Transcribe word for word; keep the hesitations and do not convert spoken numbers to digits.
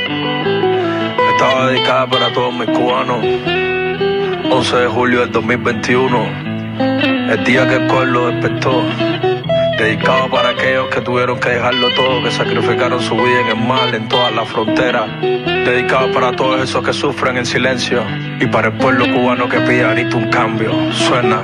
Estaba dedicada para todos mis cubanos. once de julio del dos mil veintiuno, el día que el pueblo despertó. Dedicado para aquellos que tuvieron que dejarlo todo, que sacrificaron su vida en el mar, en todas las fronteras. Dedicado para todos esos que sufren en silencio. Y para el pueblo cubano que pide ahorita un cambio. Suena.